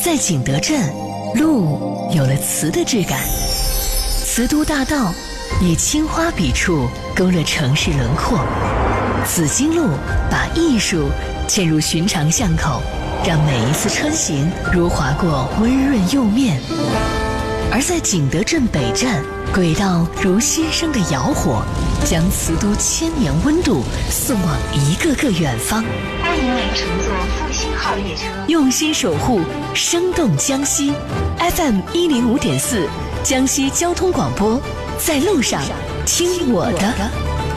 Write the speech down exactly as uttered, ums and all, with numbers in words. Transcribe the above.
在景德镇，路有了瓷的质感。瓷都大道以青花笔触勾勒城市轮廓，紫荆路把艺术嵌入寻常巷口，让每一次穿行如划过温润釉面。而在景德镇北站，轨道如新生的窑火，将瓷都千年温度送往一个个远方。 欢迎您乘坐复兴号列车， 用心守护生动江西 F M 一零五点四江西交通广播，在路上听我的。